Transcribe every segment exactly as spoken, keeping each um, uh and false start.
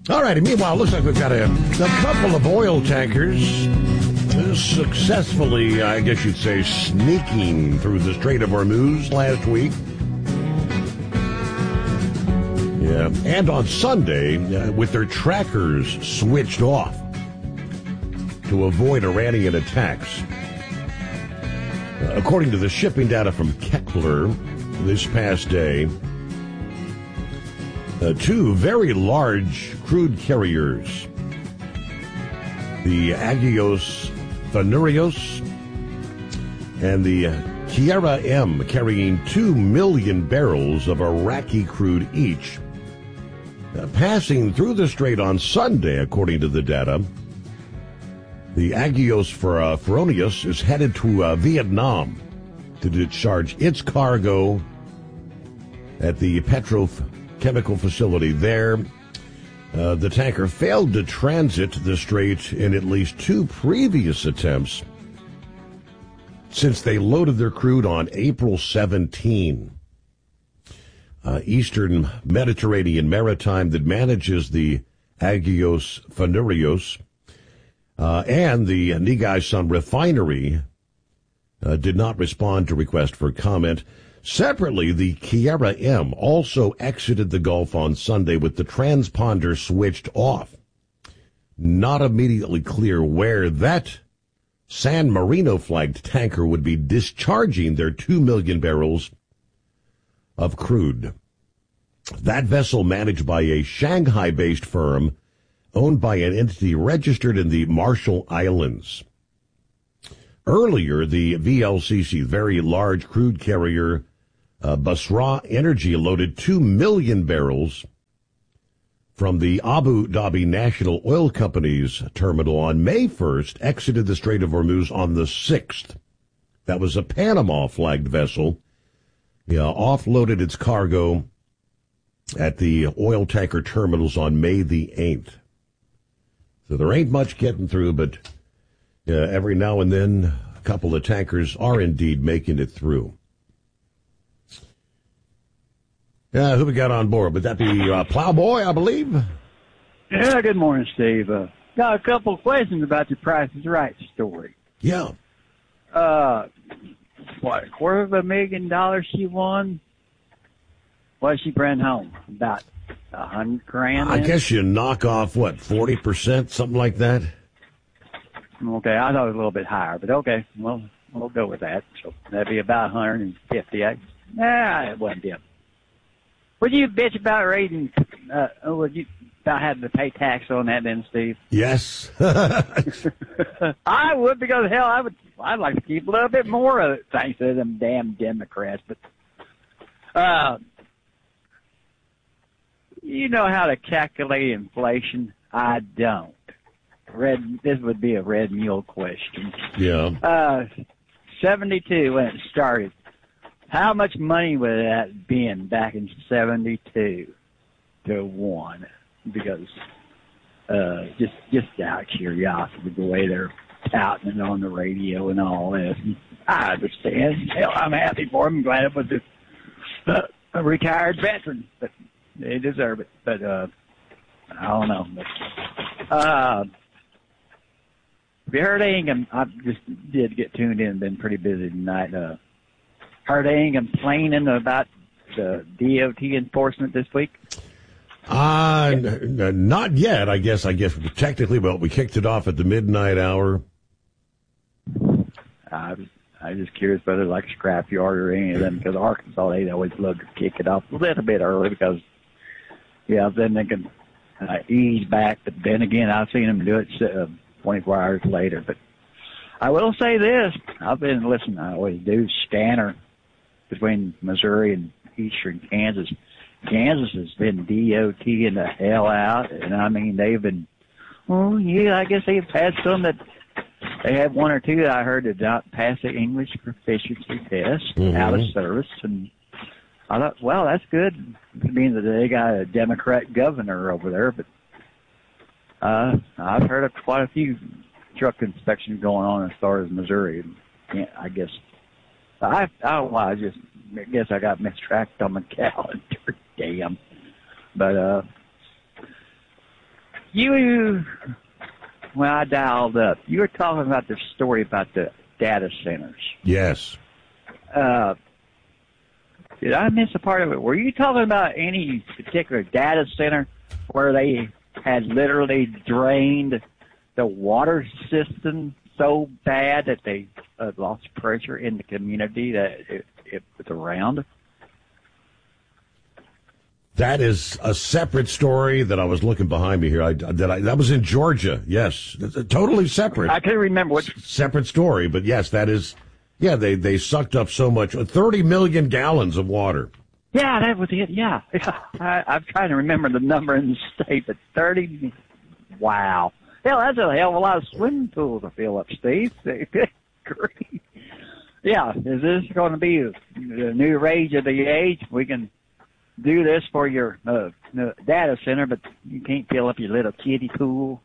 All righty. Meanwhile, looks like we've got a, a couple of oil tankers successfully, I guess you'd say, sneaking through the Strait of Hormuz last week. Yeah. And on Sunday, uh, with their trackers switched off to avoid Iranian attacks. Uh, according to the shipping data from Kepler this past day, uh, two very large crude carriers, the Agios Venurios and the Kiara M, carrying two million barrels of Iraqi crude each, uh, passing through the strait on Sunday, according to the data. The Agios Venurios is headed to uh, Vietnam to discharge its cargo at the petrochemical facility there. Uh, the tanker failed to transit the strait in at least two previous attempts since they loaded their crude on April seventeenth. Uh, Eastern Mediterranean Maritime that manages the Agios Venurios uh, and the Negaisun refinery uh, did not respond to request for comment. Separately, the Kiara M also exited the Gulf on Sunday with the transponder switched off. Not immediately clear where that San Marino-flagged tanker would be discharging their two million barrels of crude. That vessel, managed by a Shanghai-based firm owned by an entity registered in the Marshall Islands. Earlier, the V L C C, very large crude carrier, Uh, Basra Energy, loaded two million barrels from the Abu Dhabi National Oil Company's terminal on May first, exited the Strait of Hormuz on the sixth. That was a Panama-flagged vessel. Yeah, offloaded its cargo at the oil tanker terminals on May the eighth. So there ain't much getting through, but uh, every now and then a couple of tankers are indeed making it through. Uh, who we got on board? Would that be uh, Plowboy, I believe? Yeah, good morning, Steve. Uh, got a couple of questions about your Price is Right story. Yeah. Uh, what, a quarter of a million dollars she won? What she bring home? About a hundred grand? I then? guess you knock off, what, forty percent, something like that? Okay, I thought it was a little bit higher, but okay, well, we'll go with that. So that'd be about one hundred fifty. I, nah, it wasn't them. Would you bitch about raising, uh, would you, about having to pay tax on that then, Steve? Yes. I would, because hell, I would, I'd like to keep a little bit more of it, thanks to them damn Democrats, but, uh, you know how to calculate inflation? I don't. Red, this would be a red mule question. Yeah. Uh, seventy-two when it started. How much money would that been back in seventy-two to one? Because, uh, just, just out of curiosity, the way they're touting it on the radio and all this. I understand. Hell, I'm happy for them. I'm glad it was a, uh, a retired veteran, but they deserve it. But, uh, I don't know. But, uh, have you heard anything? I just did get tuned in and been pretty busy tonight. Uh, Heard anything complaining about the D O T enforcement this week? Uh, n- not yet, I guess. I guess technically, well, we kicked it off at the midnight hour. I was, I was just curious whether like Scrapyard or any of them, because Arkansas, they always love to kick it off a little bit early because, yeah, then they can uh, ease back. But then again, I've seen them do it uh, twenty-four hours later. But I will say this. I've been listening. I always do scanner between Missouri and eastern Kansas. Kansas has been D O T in the hell out, and I mean, they've been, oh, yeah, I guess they've had some that, they had one or two that I heard did not pass the English proficiency test mm-hmm. out of service, and I thought, well, that's good. It means that they got a Democrat governor over there, but uh, I've heard of quite a few truck inspections going on as far as Missouri. And I guess I I don't know why. I just I guess I got mistracked on my calendar. Damn. But uh, you, when I dialed up, you were talking about the story about the data centers. Yes. Uh, did I miss a part of it? Were you talking about any particular data center where they had literally drained the water system so bad that they uh, lost pressure in the community that it, it was around? That is a separate story that I was looking behind me here. I, that, I, that was in Georgia. Yes, it's a totally separate. I can't remember what separate story, but yes, that is. Yeah, they they sucked up so much, thirty million gallons of water. Yeah, that was it. Yeah, I, I'm trying to remember the number in the state, but thirty. Wow. Hell, that's a hell of a lot of swimming pools to fill up, Steve. Good grief. Yeah, is this going to be the new rage of the age? We can do this for your uh, data center, but you can't fill up your little kiddie pool.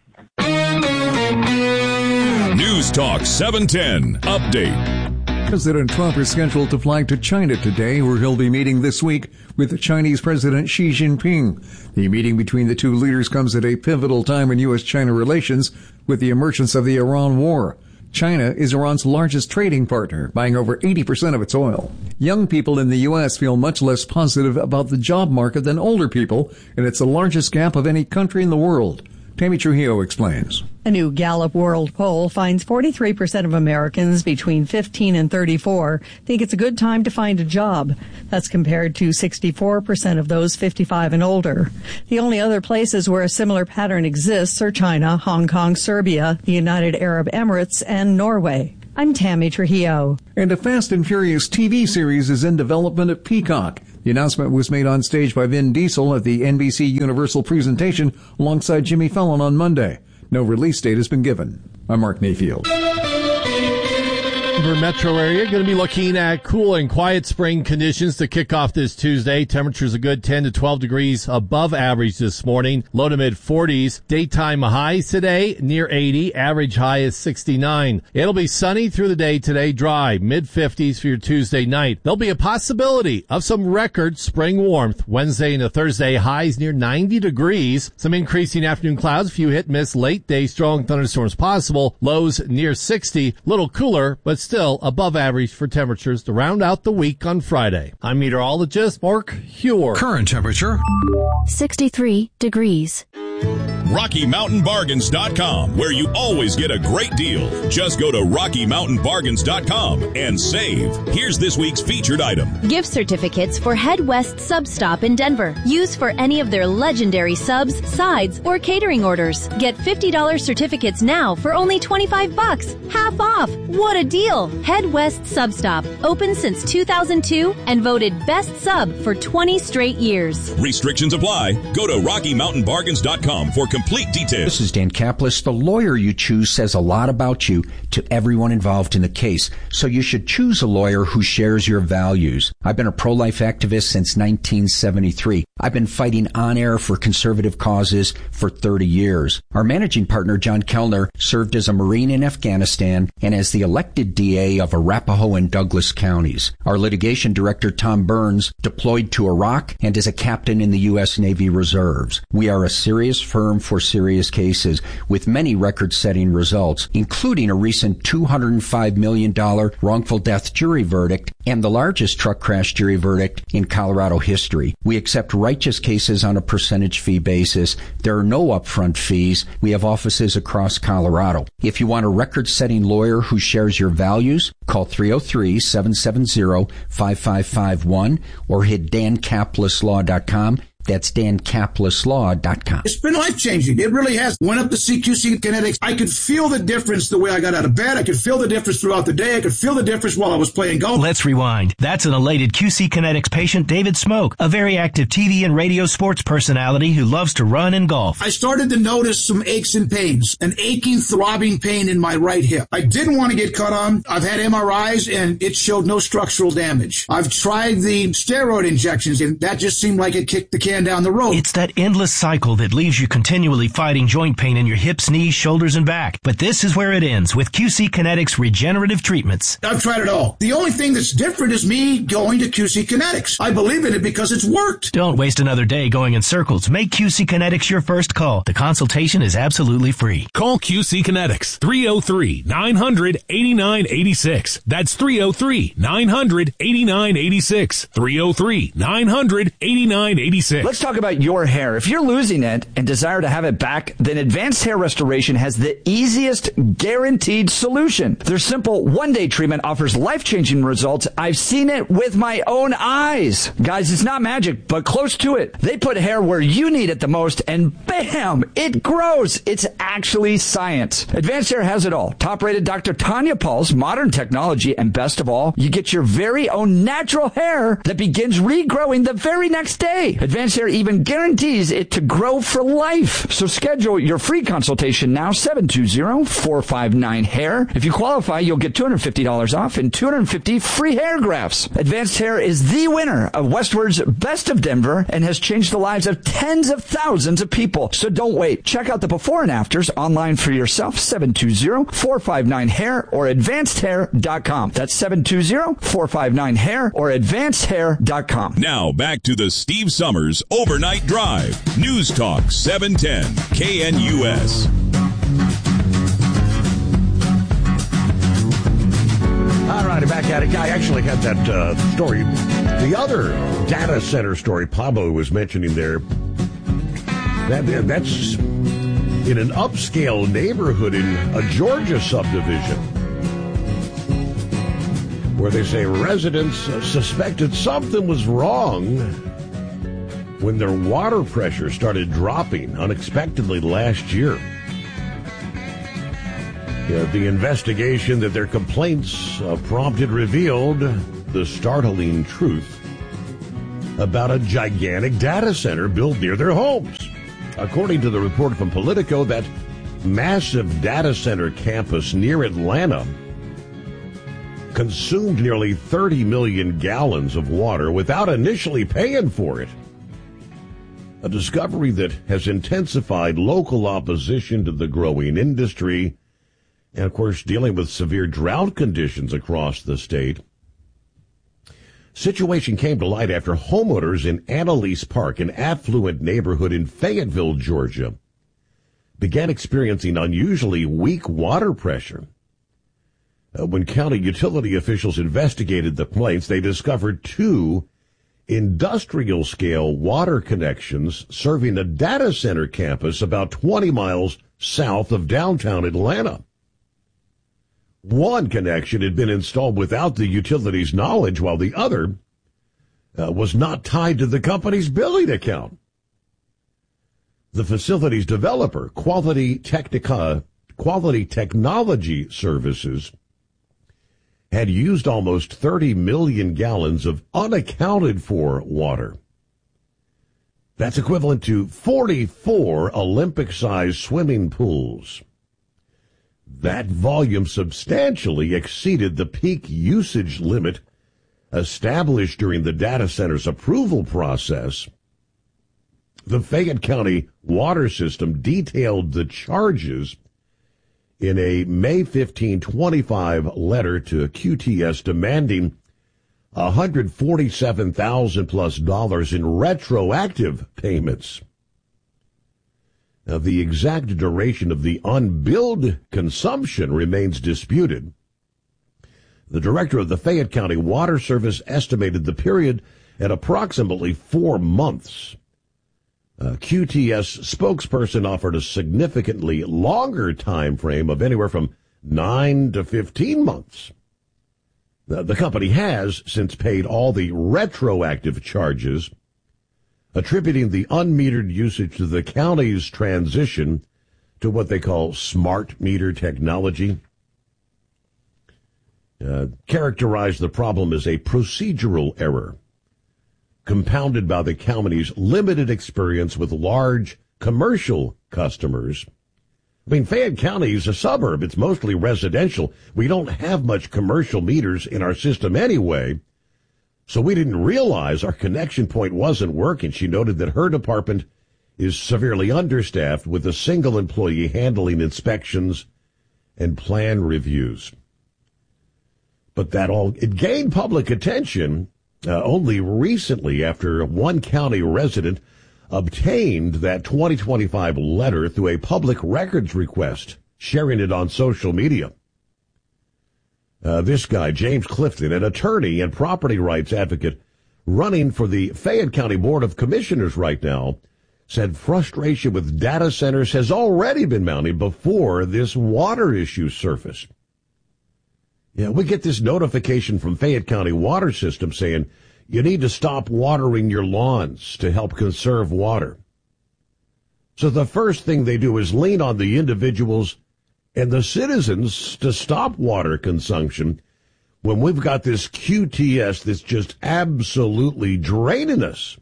News Talk seven ten Update. President Trump is scheduled to fly to China today, where he'll be meeting this week with Chinese President Xi Jinping. The meeting between the two leaders comes at a pivotal time in U S China relations with the emergence of the Iran war. China is Iran's largest trading partner, buying over eighty percent of its oil. Young people in the U S feel much less positive about the job market than older people, and it's the largest gap of any country in the world. Tammy Trujillo explains. A new Gallup World poll finds forty-three percent of Americans between fifteen and thirty-four think it's a good time to find a job. That's compared to sixty-four percent of those fifty-five and older. The only other places where a similar pattern exists are China, Hong Kong, Serbia, the United Arab Emirates, and Norway. I'm Tammy Trujillo. And a Fast and Furious T V series is in development at Peacock. The announcement was made on stage by Vin Diesel at the N B C Universal presentation alongside Jimmy Fallon on Monday. No release date has been given. I'm Mark Mayfield. Denver metro area going to be looking at cool and quiet spring conditions to kick off this Tuesday. Temperatures a good ten to twelve degrees above average this morning. Low to mid forties. Daytime highs today near eighty. Average high is sixty-nine. It'll be sunny through the day today. Dry. mid fifties for your Tuesday night. There'll be a possibility of some record spring warmth. Wednesday into Thursday highs near ninety degrees. Some increasing afternoon clouds. A few hit miss late day. Strong thunderstorms possible. Lows near sixty. Little cooler, but still above average for temperatures to round out the week on Friday. I'm meteorologist Mark Huer. Current temperature sixty-three degrees. Rocky Mountain Bargains dot com, where you always get a great deal. Just go to Rocky Mountain Bargains dot com and save. Here's this week's featured item. Gift certificates for Head West Sub Stop in Denver. Use for any of their legendary subs, sides, or catering orders. Get fifty dollars certificates now for only twenty-five bucks. Half off. What a deal. Head West Sub Stop. Open since two thousand two and voted Best Sub for twenty straight years. Restrictions apply. Go to Rocky Mountain Bargains dot com for complete details. This is Dan Kaplis. The lawyer you choose says a lot about you to everyone involved in the case, so you should choose a lawyer who shares your values. I've been a pro-life activist since nineteen seventy-three. I've been fighting on air for conservative causes for thirty years. Our managing partner, John Kellner, served as a Marine in Afghanistan and as the elected D A of Arapahoe and Douglas counties. Our litigation director, Tom Burns, deployed to Iraq and is a captain in the U S Navy Reserves. We are a serious firm for serious cases with many record-setting results, including a recent two hundred five million dollars wrongful death jury verdict and the largest truck crash jury verdict in Colorado history. We accept righteous cases on a percentage fee basis. There are no upfront fees. We have offices across Colorado. If you want a record-setting lawyer who shares your values, call three oh three, seven seven zero, five five five one or hit dan kaplis law dot com. That's dan kaplis law dot com. It's been life-changing. It really has. Went up to C Q C Kinetics. I could feel the difference the way I got out of bed. I could feel the difference throughout the day. I could feel the difference while I was playing golf. Let's rewind. That's an elated Q C Kinetics patient, David Smoke, a very active T V and radio sports personality who loves to run and golf. I started to notice some aches and pains, an aching, throbbing pain in my right hip. I didn't want to get cut on. I've had M R Is, and it showed no structural damage. I've tried the steroid injections, and that just seemed like it kicked the can plan down the road. It's that endless cycle that leaves you continually fighting joint pain in your hips, knees, shoulders, and back. But this is where it ends with Q C Kinetics regenerative treatments. I've tried it all. The only thing that's different is me going to Q C Kinetics. I believe in it because it's worked. Don't waste another day going in circles. Make Q C Kinetics your first call. The consultation is absolutely free. Call Q C Kinetics, three oh three, nine hundred, eighty-nine eighty-six. That's three oh three, nine hundred, eighty-nine eighty-six. three oh three, nine hundred, eighty-nine eighty-six. Let's talk about your hair. If you're losing it and desire to have it back, then Advanced Hair Restoration has the easiest guaranteed solution. Their simple one-day treatment offers life-changing results. I've seen it with my own eyes. Guys, it's not magic, but close to it. They put hair where you need it the most, and bam, it grows. It's actually science. Advanced Hair has it all. Top-rated Doctor Tanya Paul's modern technology, and best of all, you get your very own natural hair that begins regrowing the very next day. Advanced Hair even guarantees it to grow for life. So schedule your free consultation now, seven two zero, four five nine, hair. If you qualify, you'll get two hundred fifty dollars off and two hundred fifty free hair grafts. Advanced Hair is the winner of Westward's Best of Denver and has changed the lives of tens of thousands of people. So don't wait. Check out the before and afters online for yourself, seven two zero, four five nine, hair or advanced hair dot com. That's seven two zero, four five nine, hair or advanced hair dot com. Now back to the Steve Summers Overnight Drive. News Talk seven ten K N U S. All righty, back at it. I actually had that uh, story. The other data center story Pablo was mentioning there, that that's in an upscale neighborhood in a Georgia subdivision, where they say residents suspected something was wrong when their water pressure started dropping unexpectedly last year. Yeah, the investigation that their complaints uh, prompted revealed the startling truth about a gigantic data center built near their homes. According to the report from Politico, that massive data center campus near Atlanta consumed nearly thirty million gallons of water without initially paying for it. A discovery that has intensified local opposition to the growing industry and, of course, dealing with severe drought conditions across the state. Situation came to light after homeowners in Annalise Park, an affluent neighborhood in Fayetteville, Georgia, began experiencing unusually weak water pressure. Uh, when county utility officials investigated the complaints, they discovered two industrial-scale water connections serving a data center campus about twenty miles south of downtown Atlanta. One connection had been installed without the utility's knowledge, while the other uh, was not tied to the company's billing account. The facility's developer, Quality Technica, Quality Technology Services, had used almost thirty million gallons of unaccounted for water. That's equivalent to forty-four Olympic-sized swimming pools. That volume substantially exceeded the peak usage limit established during the data center's approval process. The Fayette County Water System detailed the charges in a May fifteenth, twenty-five letter to Q T S demanding one hundred forty-seven thousand dollars plus dollars in retroactive payments. Now, the exact duration of the unbilled consumption remains disputed. The director of the Fayette County Water Service estimated the period at approximately four months. A Q T S spokesperson offered a significantly longer time frame of anywhere from nine to fifteen months. The, the company has since paid all the retroactive charges, attributing the unmetered usage to the county's transition to what they call smart meter technology. Uh, characterized the problem as a procedural error, compounded by the county's limited experience with large commercial customers. I mean, Fayette County is a suburb. It's mostly residential. We don't have much commercial meters in our system anyway. So we didn't realize our connection point wasn't working. She noted that her department is severely understaffed with a single employee handling inspections and plan reviews. But that all, it gained public attention uh, only recently after one county resident obtained that twenty twenty-five letter through a public records request, sharing it on social media. Uh, this guy, James Clifton, an attorney and property rights advocate running for the Fayette County Board of Commissioners right now, said frustration with data centers has already been mounting before this water issue surfaced. Yeah, we get this notification from Fayette County Water System saying you need to stop watering your lawns to help conserve water. So the first thing they do is lean on the individuals and the citizens to stop water consumption when we've got this Q T S that's just absolutely draining us.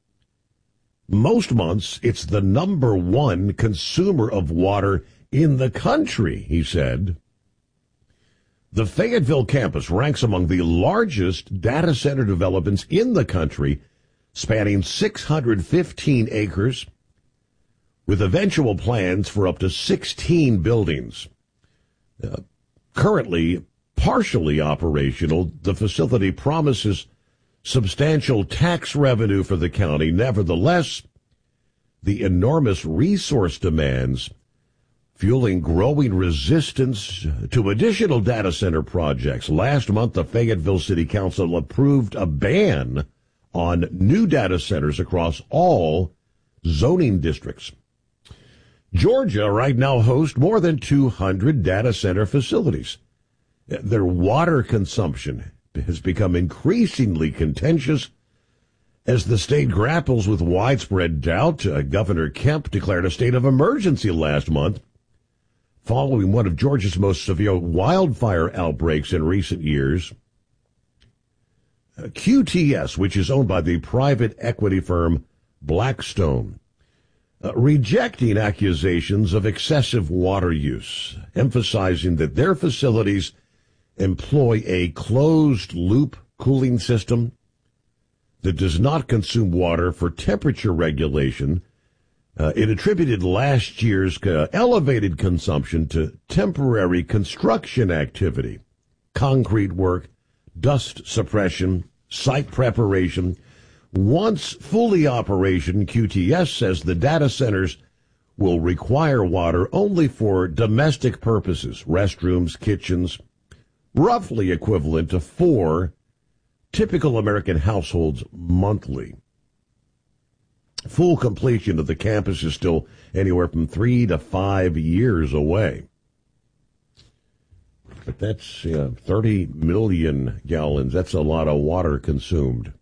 Most months, it's the number one consumer of water in the country, he said. The Fayetteville campus ranks among the largest data center developments in the country, spanning six hundred fifteen acres, with eventual plans for up to sixteen buildings. Uh, currently partially operational, the facility promises substantial tax revenue for the county. Nevertheless, the enormous resource demands fueling growing resistance to additional data center projects. Last month, the Fayetteville City Council approved a ban on new data centers across all zoning districts. Georgia right now hosts more than two hundred data center facilities. Their water consumption has become increasingly contentious as the state grapples with widespread doubt. Uh, Governor Kemp declared a state of emergency last month following one of Georgia's most severe wildfire outbreaks in recent years. Uh, Q T S, which is owned by the private equity firm Blackstone, uh, rejecting accusations of excessive water use, emphasizing that their facilities employ a closed-loop cooling system that does not consume water for temperature regulation. Uh, it attributed last year's uh, elevated consumption to temporary construction activity, concrete work, dust suppression, site preparation. Once fully operational, Q T S says the data centers will require water only for domestic purposes, restrooms, kitchens, roughly equivalent to four typical American households monthly. Full completion of the campus is still anywhere from three to five years away. But that's uh, thirty million gallons. That's a lot of water consumed.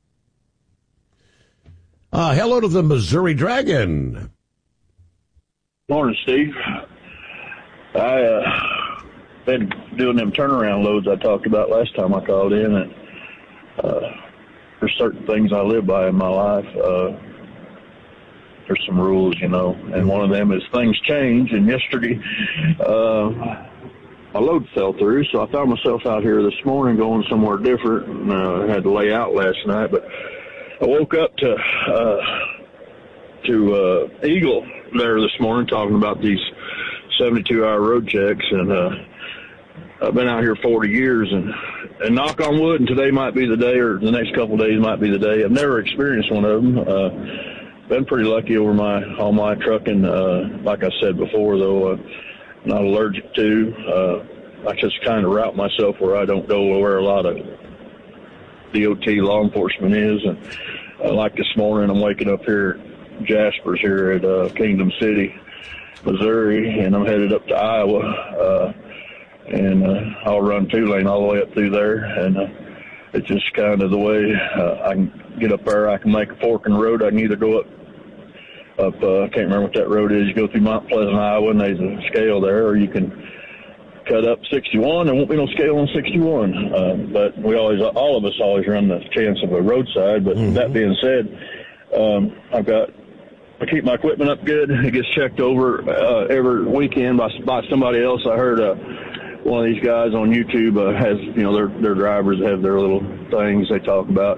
Uh, hello to the Missouri Dragon. Morning, Steve. I, uh, been doing them turnaround loads I talked about last time I called in, and uh, there's certain things I live by in my life. Uh, there's some rules, you know, and one of them is things change. And yesterday, uh, my load fell through, so I found myself out here this morning going somewhere different, and uh, had to lay out last night. But I woke up to uh, to uh, Eagle there this morning talking about these seventy-two hour road checks, and uh, I've been out here forty years, and, and knock on wood, and today might be the day, or the next couple of days might be the day. I've never experienced one of them. Uh, been pretty lucky over my all my trucking. Uh, like I said before, though, uh, not allergic to. Uh, I just kind of route myself where I don't go where a lot of D O T law enforcement is. And uh, like this morning, I'm waking up here at Jaspers here at uh, Kingdom City, Missouri, and I'm headed up to Iowa. Uh, and uh, I'll run two lane all the way up through there, and uh, it's just kind of the way uh, I can get up there. I can make a fork in the road. I can either go up, up uh, I can't remember what that road is. You go through Mount Pleasant, Iowa, and there's a scale there, or you can cut up sixty-one. There won't be no scale on sixty-one, uh, but we always, all of us always run the chance of a roadside. But mm-hmm. That being said, um, I've got, I keep my equipment up good. It gets checked over uh, every weekend by, by somebody else. I heard uh, one of these guys on YouTube uh, has, you know, their their drivers have their little things they talk about.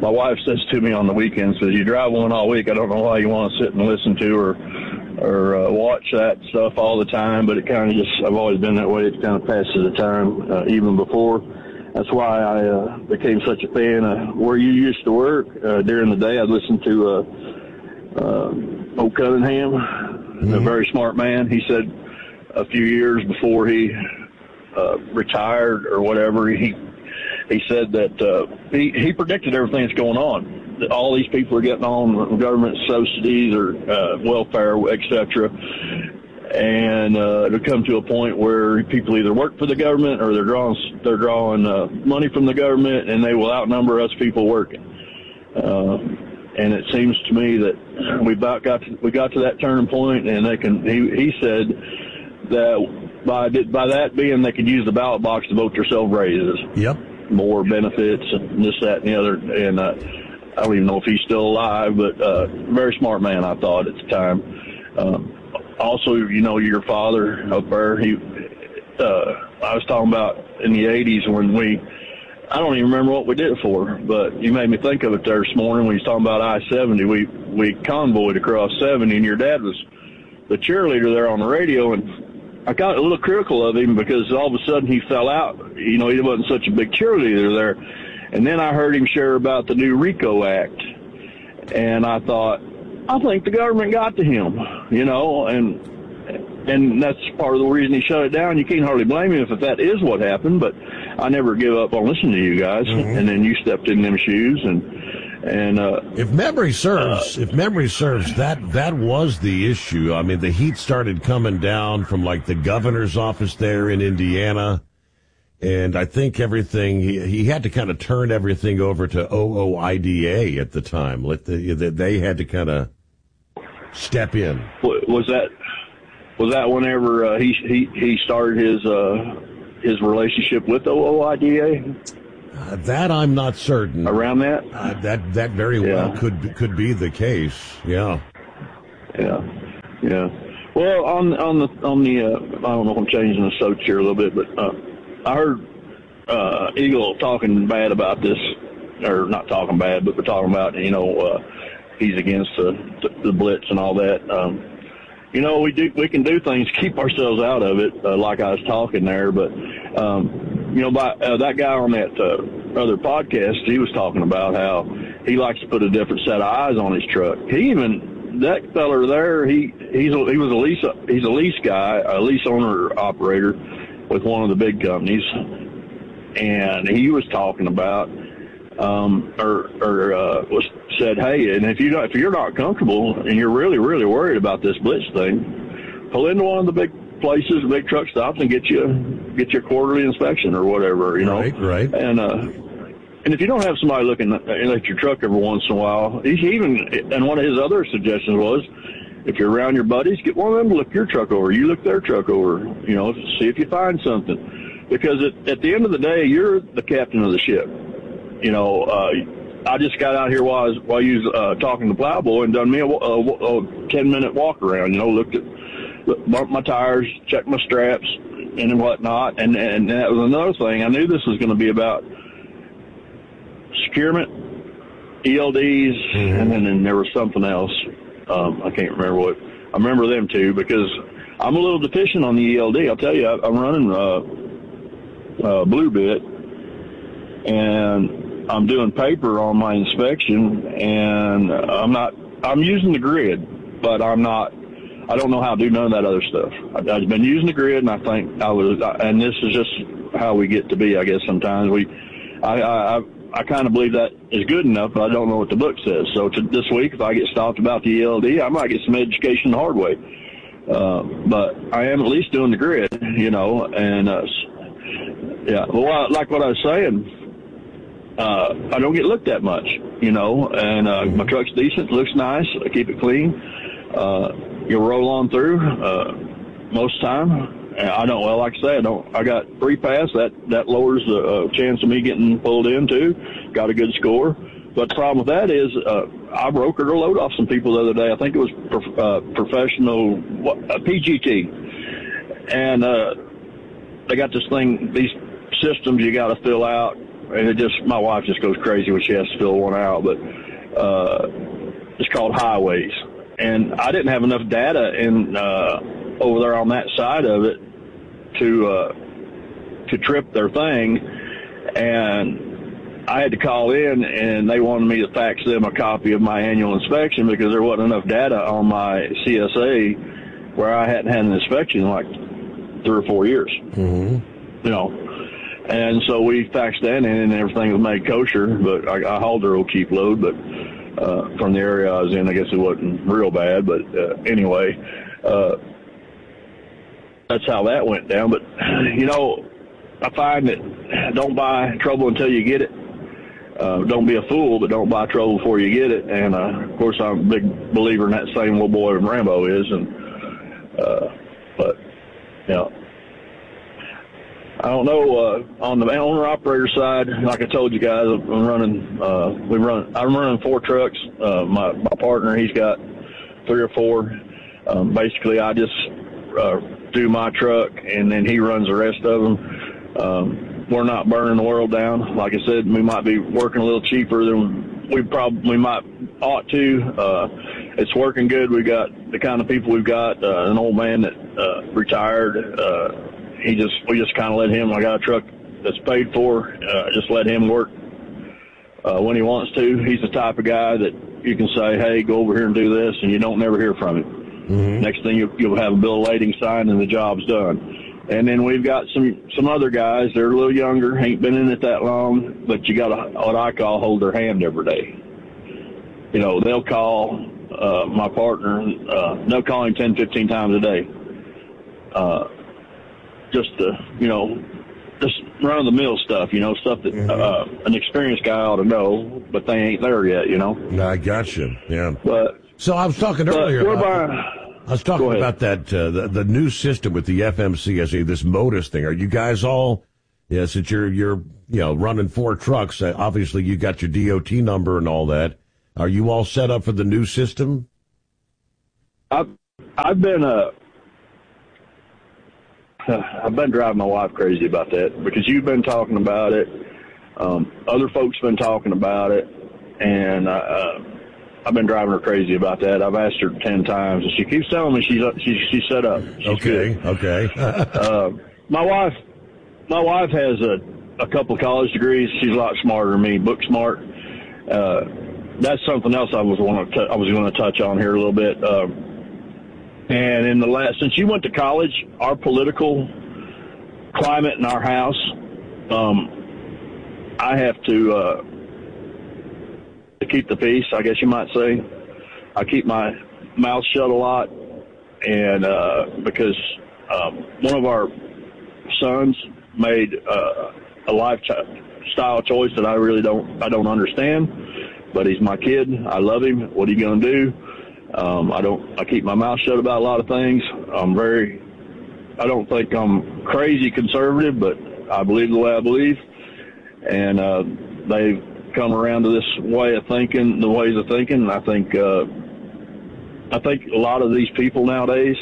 my wife says to me on the weekends, says, you drive one all week. I don't know why you want to sit and listen to or or uh, watch that stuff all the time, but it kind of just, I've always been that way. It kind of passes the time, uh, even before. That's why I uh, became such a fan of where you used to work. Uh, during the day, I'd listen to uh, uh, Old Cunningham, mm-hmm. a very smart man. He said a few years before he uh, retired or whatever, he he said that uh, he, he predicted everything that's going on. That all these people are getting on government subsidies or uh, welfare, et cetera. And uh, it'll come to a point where people either work for the government or they're drawing they're drawing uh, money from the government, and they will outnumber us people working. Uh, and it seems to me that we about got to, we got to that turning point, and they can. He, he said that by by that being, they could use the ballot box to vote themselves raises. Yep. More benefits and this, that, and the other. And uh, I don't even know if he's still alive, but uh, very smart man, I thought at the time. Um, Also, you know, your father up there, he, uh, I was talking about in the eighties when we, I don't even remember what we did it for, but you made me think of it there this morning when you was talking about I seventy. We, we convoyed across seventy, and your dad was the cheerleader there on the radio, and I got a little critical of him because all of a sudden he fell out. You know, he wasn't such a big cheerleader there. And then I heard him share about the new RICO Act, and I thought, I think the government got to him, you know, and and that's part of the reason he shut it down. You can't hardly blame him if that is what happened, but I never give up on listening to you guys. Mm-hmm. And then you stepped in them shoes, and and uh, if memory serves, uh, if memory serves, that that was the issue. I mean, the heat started coming down from like the governor's office there in Indiana. And I think everything, he, he had to kind of turn everything over to O O I D A at the time. Let the, they had to kind of step in. Was that was that whenever uh, he he he started his uh, his relationship with O O I D A? Uh, that I'm not certain. Around that? Uh, that that very yeah. well could could be the case. Yeah. Yeah. Yeah. Well, on on the on the uh, I don't know if I'm changing the subject here a little bit, but. Uh, I heard uh, Eagle talking bad about this, or not talking bad, but we're talking about, you know, uh, he's against the, the, the blitz and all that. Um, you know, we do we can do things to keep ourselves out of it, uh, like I was talking there. But um, you know, by uh, that guy on that uh, other podcast, he was talking about how he likes to put a different set of eyes on his truck. He even that feller there, he he's a, he was a lease he's a lease guy, a lease owner operator with one of the big companies, and he was talking about, um, or, or uh, was said, hey, and if you don't, if you're not comfortable and you're really, really worried about this blitz thing, pull into one of the big places, the big truck stops, and get you get your quarterly inspection or whatever, you know. Right, right. And uh, and if you don't have somebody looking at your truck every once in a while, he even, and one of his other suggestions was, if you're around your buddies, get one of them to look your truck over. You look their truck over, you know, see if you find something. Because at, at the end of the day, you're the captain of the ship. You know, uh, I just got out here while I was, while you was uh, talking to Plowboy and done me a, a, a ten-minute walk around, you know, looked at, bumped my tires, checked my straps, and whatnot. And, and that was another thing. I knew this was going to be about securement, E L Ds, mm-hmm. and then and there was something else. Um, I can't remember what. I remember them two because I'm a little deficient on the E L D. I'll tell you, I, I'm running uh, uh, Bluebit, and I'm doing paper on my inspection, and I'm not. I'm using the grid, but I'm not. I don't know how to do none of that other stuff. I, I've been using the grid, and I think I was. And this is just how we get to be, I guess. Sometimes we. I. I, I I kind of believe that is good enough, but I don't know what the book says. So to, this week, if I get stopped about the E L D, I might get some education the hard way. Uh, but I am at least doing the grid, you know, and, uh, yeah, well, like what I was saying, uh, I don't get looked at much, you know, and, uh, my truck's decent, looks nice, I keep it clean. Uh, you roll on through, uh, most of the time. I don't, well, like I say, I don't, I got free pass. That, that lowers the uh, chance of me getting pulled in too. Got a good score. But the problem with that is, uh, I brokered a load off some people the other day. I think it was prof- uh, professional, uh, P G T. And, uh, they got this thing, these systems you got to fill out, and it just my wife just goes crazy when she has to fill one out. But uh, it's called Highways, and I didn't have enough data in uh, over there on that side of it to uh, to trip their thing, and I had to call in, and they wanted me to fax them a copy of my annual inspection because there wasn't enough data on my C S A where I hadn't had an inspection in like three or four years. Mm-hmm. You know, and so we faxed that in, and everything was made kosher. But I, I hauled their old cheap load, but uh, from the area I was in, I guess it wasn't real bad. But uh, anyway, uh, that's how that went down. But you know, I find that don't buy trouble until you get it. Uh, don't be a fool, but don't buy trouble before you get it. And, uh, of course, I'm a big believer in that same little boy Rambo is. And, uh, but, you know, I don't know, uh, on the owner-operator side, like I told you guys, I'm running, uh, we run, I'm running four trucks. Uh, my, my partner, he's got three or four. Um, basically, I just, uh, do my truck, and then he runs the rest of them. Um, We're not burning the world down. Like I said, we might be working a little cheaper than we probably might ought to. Uh, it's working good. We got the kind of people we've got. Uh, an old man that uh, retired. Uh, he just we just kind of let him. I got a truck that's paid for. Uh, just let him work uh, when he wants to. He's the type of guy that you can say, "Hey, go over here and do this," and you don't never hear from him. Mm-hmm. Next thing you, you'll have a bill of lading signed and the job's done. And then we've got some, some other guys. They're a little younger, ain't been in it that long, but you got to, what I call, hold their hand every day. You know, they'll call uh, my partner, uh, they'll call him ten, fifteen times a day. Uh, just to, you know, just run-of-the-mill stuff, you know, stuff that uh, an experienced guy ought to know, but they ain't there yet, you know. I got you, yeah. But, so I was talking earlier we're about... by, I was talking about that, uh, the, the new system with the F M C S A, this MODIS thing. Are you guys all, yeah, since you're, you're, you know, running four trucks, uh, obviously you got your D O T number and all that. Are you all set up for the new system? I've, I've been, uh, I've been driving my wife crazy about that because you've been talking about it. Um, other folks been talking about it, and, uh, I've been driving her crazy about that. I've asked her ten times, and she keeps telling me she's she's she's set up. She's okay, good. okay. uh, my wife, my wife has a a couple of college degrees. She's a lot smarter than me, book smart. Uh, that's something else I was want to I was going to touch on here a little bit. Um, and in the last, since you went to college, our political climate in our house, um, I have to. Uh, To keep the peace, I guess you might say. I keep my mouth shut a lot, and uh, because um, one of our sons made uh, a lifestyle choice that I really don't, I don't understand. But he's my kid. I love him. What are you gonna do? Um, I don't. I keep my mouth shut about a lot of things. I'm very. I don't think I'm crazy conservative, but I believe the way I believe, and uh, they've come around to this way of thinking, the ways of thinking. And I think, uh, I think a lot of these people nowadays,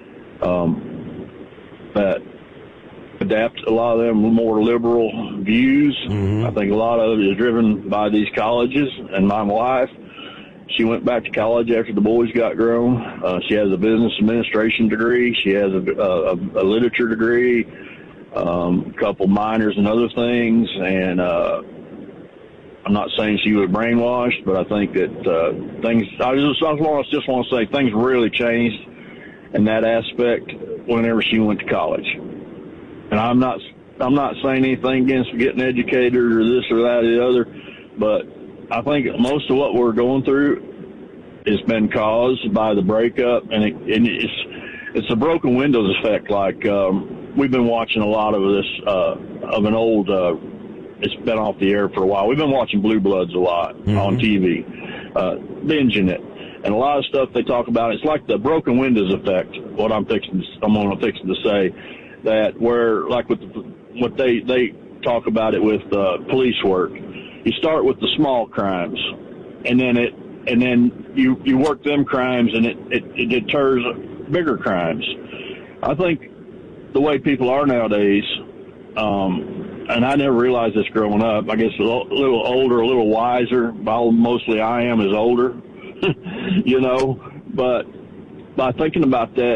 um, that adapt, a lot of them more liberal views. Mm-hmm. I think a lot of it is driven by these colleges. And my wife, she went back to college after the boys got grown. Uh, she has a business administration degree. She has a, a, a literature degree, um, a couple minors and other things. And, uh, I'm not saying she was brainwashed, but I think that uh, things. I just, I just want to say things really changed in that aspect whenever she went to college. And I'm not, I'm not saying anything against getting educated or this or that or the other, but I think most of what we're going through has been caused by the breakup, and, it, and it's it's a broken windows effect. Like um, we've been watching a lot of this uh, of an old. Uh, It's been off the air for a while. We've been watching Blue Bloods a lot mm-hmm. on T V, uh, binging it, and a lot of stuff they talk about. It's like the broken windows effect. What I'm fixing, I'm going to fixing to say, that where like with the, what they they talk about it with uh, police work. You start with the small crimes, and then it and then you you work them crimes, and it it, it deters bigger crimes. I think the way people are nowadays. Um, and I never realized this growing up. I guess a little older, a little wiser. All mostly I am is older, you know. But by thinking about that,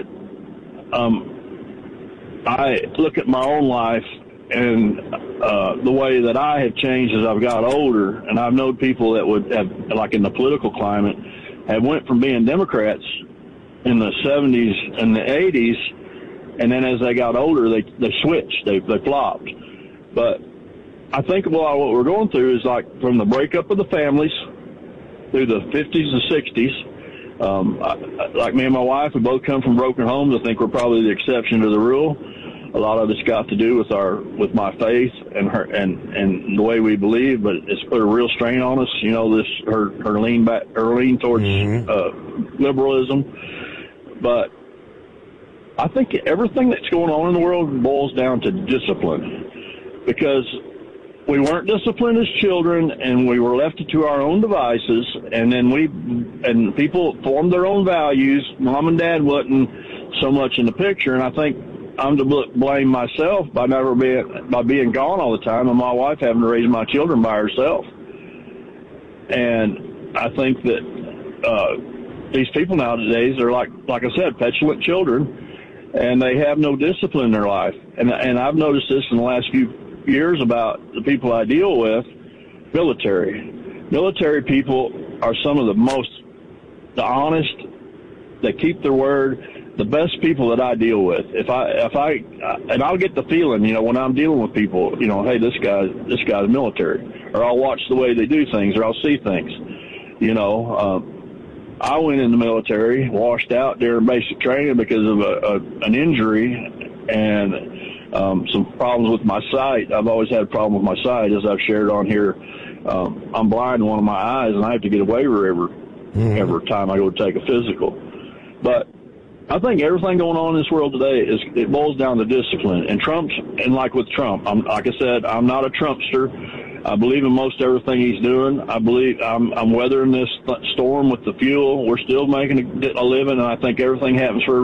um, I look at my own life and uh, the way that I have changed as I've got older. And I've known people that would have, like in the political climate, have went from being Democrats in the seventies and the eighties, and then as they got older, they they switched, they they flopped. But I think a lot of what we're going through is like from the breakup of the families through the fifties and sixties. Um, I, like me and my wife, we both come from broken homes. I think we're probably the exception to the rule. A lot of it's got to do with our with my faith and her and and the way we believe, but it's put a real strain on us. You know, this her her lean back, her lean towards mm-hmm. uh, liberalism. But I think everything that's going on in the world boils down to discipline, because we weren't disciplined as children, and we were left to our own devices, and then we and people formed their own values. Mom and Dad wasn't so much in the picture, and I think I'm to blame myself by never being by being gone all the time, and my wife having to raise my children by herself. And I think that uh, these people nowadays are like, like I said, petulant children, and they have no discipline in their life. And and I've noticed this in the last few years about the people I deal with. Military, military people are some of the most the honest. They keep their word. The best people that I deal with, if I, if I, and I'll get the feeling, you know, when I'm dealing with people, you know, hey, this guy, this guy's military, or I'll watch the way they do things, or I'll see things, you know. Um, I went in the military, washed out during basic training because of a, a an injury and um, some problems with my sight. I've always had a problem with my sight, as I've shared on here. Um, I'm blind in one of my eyes, and I have to get a waiver every mm-hmm. every time I go take a physical. But I think everything going on in this world today is it boils down to discipline. And Trump's, and like with Trump, I'm, like I said, I'm not a Trumpster. I believe in most everything he's doing. I believe I'm, I'm weathering this storm with the fuel. We're still making a, a living, and I think everything happens for a